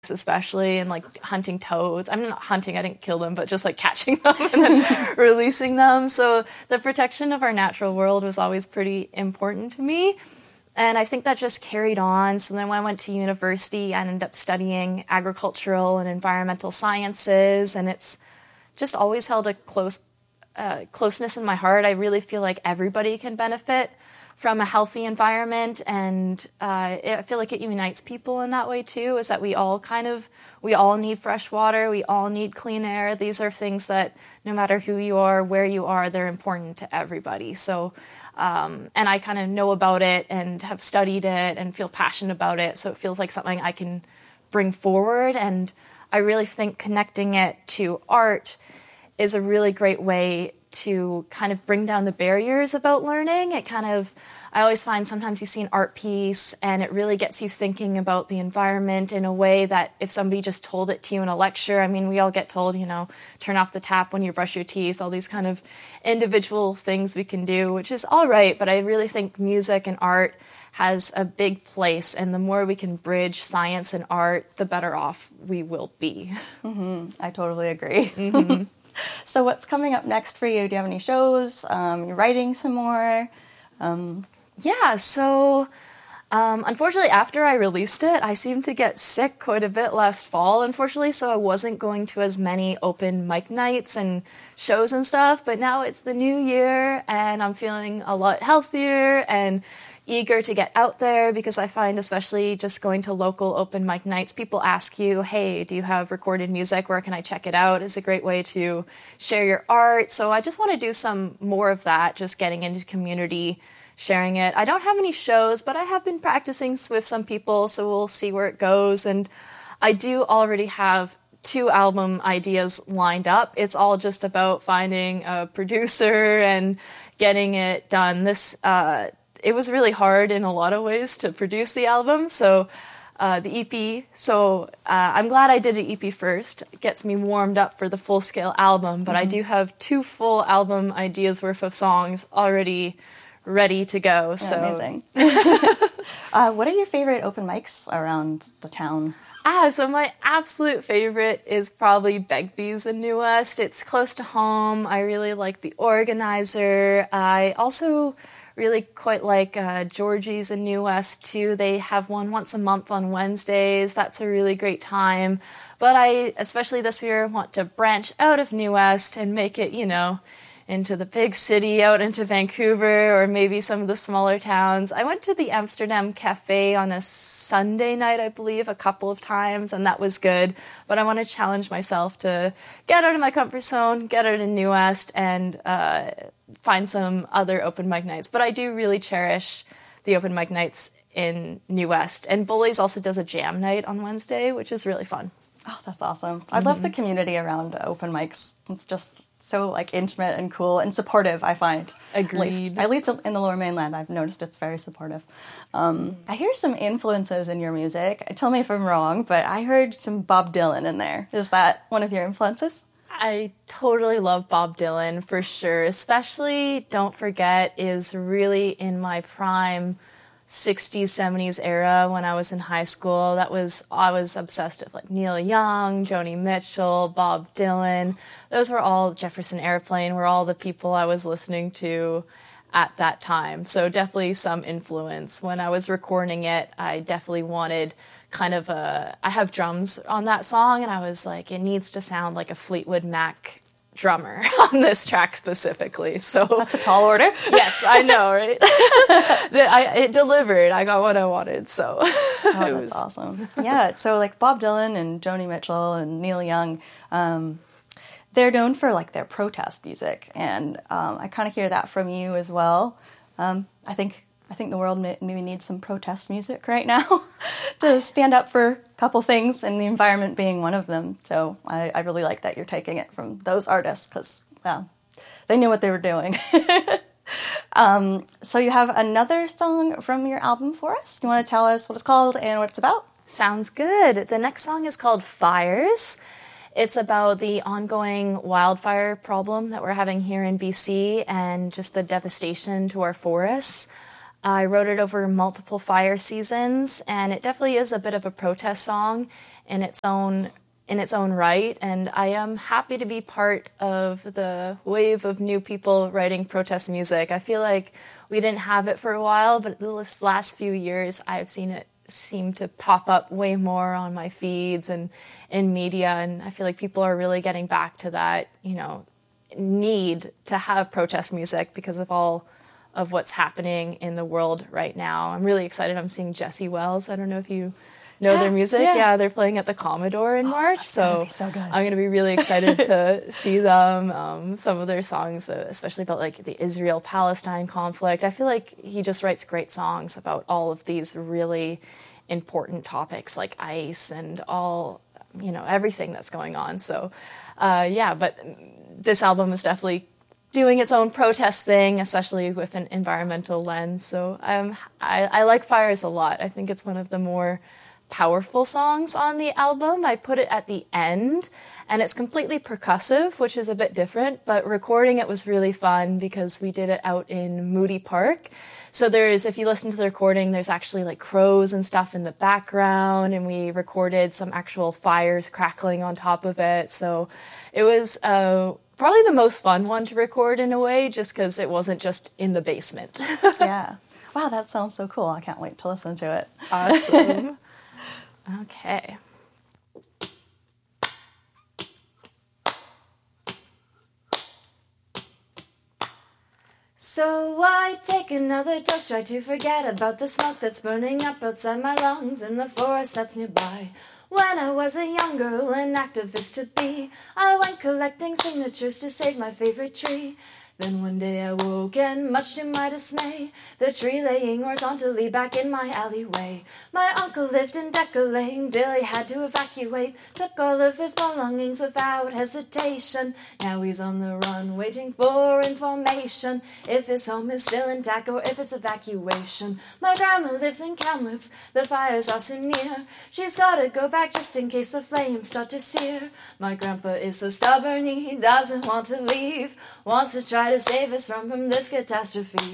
especially, and like hunting toads. I'm not hunting, I didn't kill them, but just like catching them and then releasing them. So the protection of our natural world was always pretty important to me. And I think that just carried on. So then when I went to university, I ended up studying agricultural and environmental sciences, and it's just always held a closeness in my heart. I really feel like everybody can benefit from a healthy environment, and I feel like it unites people in that way too, is that we all need fresh water, we all need clean air. These are things that no matter who you are, where you are, they're important to everybody. So, and I kind of know about it and have studied it and feel passionate about it, so it feels like something I can bring forward, and I really think connecting it to art is a really great way to kind of bring down the barriers about learning. I always find sometimes you see an art piece and it really gets you thinking about the environment in a way that if somebody just told it to you in a lecture, I mean, we all get told, turn off the tap when you brush your teeth, all these kind of individual things we can do, which is all right, but I really think music and art has a big place, and the more we can bridge science and art, the better off we will be. Mm-hmm. I totally agree. Mm-hmm. So what's coming up next for you? Do you have any shows? You're writing some more? So unfortunately, after I released it, I seemed to get sick quite a bit last fall, unfortunately, so I wasn't going to as many open mic nights and shows and stuff, but now it's the new year, and I'm feeling a lot healthier and eager to get out there, because I find, especially just going to local open mic nights, people ask you, hey, do you have recorded music? Where can I check it out? It's a great way to share your art. So I just want to do some more of that, just getting into community, sharing it. I don't have any shows, but I have been practicing with some people, so we'll see where it goes. And I do already have 2 album ideas lined up. It's all just about finding a producer and getting it done. It was really hard in a lot of ways to produce the album, so the EP. So I'm glad I did an EP first. It gets me warmed up for the full-scale album, but I do have 2 full album ideas worth of songs already ready to go. So amazing. What are your favorite open mics around the town? So my absolute favorite is probably Begbie's in New West. It's close to home. I really like the organizer. I also really quite like Georgie's in New West too. They have one once a month on Wednesdays. That's a really great time. But I, especially this year, want to branch out of New West and make it, into the big city, out into Vancouver, or maybe some of the smaller towns. I went to the Amsterdam Cafe on a Sunday night, I believe, a couple of times, and that was good. But I want to challenge myself to get out of my comfort zone, get out in New West, and find some other open mic nights. But I do really cherish the open mic nights in New West. And Bullies also does a jam night on Wednesday, which is really fun. Oh, that's awesome. I love the community around open mics. It's just so intimate and cool and supportive, I find. Agreed. At least in the Lower Mainland, I've noticed it's very supportive. I hear some influences in your music. Tell me if I'm wrong, but I heard some Bob Dylan in there. Is that one of your influences? I totally love Bob Dylan, for sure. Especially, don't forget, is really in my prime 60s, 70s era when I was in high school. I was obsessed with Neil Young, Joni Mitchell, Bob Dylan. Those were all, Jefferson Airplane were all the people I was listening to at that time. So definitely some influence. When I was recording it, I definitely wanted I have drums on that song, and I was like, it needs to sound like a Fleetwood Mac drummer on this track specifically. So that's a tall order. Yes, I know, right? It delivered. I got what I wanted. So that's awesome. Yeah. So Bob Dylan and Joni Mitchell and Neil Young, they're known for their protest music, and I kind of hear that from you as well. I think the world maybe needs some protest music right now to stand up for a couple things, and the environment being one of them. So I really like that you're taking it from those artists, because they knew what they were doing. So you have another song from your album for us. You want to tell us what it's called and what it's about? Sounds good. The next song is called Fires. It's about the ongoing wildfire problem that we're having here in BC and just the devastation to our forests. I wrote it over multiple fire seasons, and it definitely is a bit of a protest song in its own right. And I am happy to be part of the wave of new people writing protest music. I feel like we didn't have it for a while, but the last few years I've seen it seem to pop up way more on my feeds and in media, and I feel like people are really getting back to that, need to have protest music because of all of what's happening in the world right now. I'm really excited. I'm seeing Jesse Wells. I don't know if you know their music. Yeah, they're playing at the Commodore in March. So good. I'm going to be really excited to see them. Some of their songs, especially about like the Israel-Palestine conflict. I feel like he just writes great songs about all of these really important topics like ICE and all, everything that's going on. So, but this album is definitely doing its own protest thing, especially with an environmental lens. So I like Fires a lot. I think it's one of the more powerful songs on the album. I put it at the end, and it's completely percussive, which is a bit different, but recording it was really fun because we did it out in Moody Park. So if you listen to the recording, there's actually like crows and stuff in the background, and we recorded some actual fires crackling on top of it. So it was probably the most fun one to record in a way, just because it wasn't just in the basement. Yeah. Wow, that sounds so cool. I can't wait to listen to it. Awesome. Okay. So I take another toke, try to forget about the smoke that's burning up outside my lungs in the forest that's nearby. When I was a young girl, an activist to be, I went collecting signatures to save my favorite tree. Then one day I woke, and much to my dismay, the tree laying horizontally back in my alleyway. My uncle lived in Decollete, Dilly had to evacuate, took all of his belongings without hesitation. Now he's on the run, waiting for information, if his home is still intact or if it's evacuation. My grandma lives in Kamloops, the fires are soon near. She's gotta go back just in case the flames start to sear. My grandpa is so stubborn, he doesn't want to leave, wants to try to save us from this catastrophe.